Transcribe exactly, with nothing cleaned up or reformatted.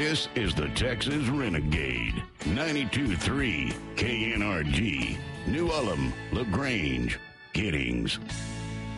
This is the Texas Renegade. ninety-two point three K N R G. New Ulm, LaGrange, Giddings.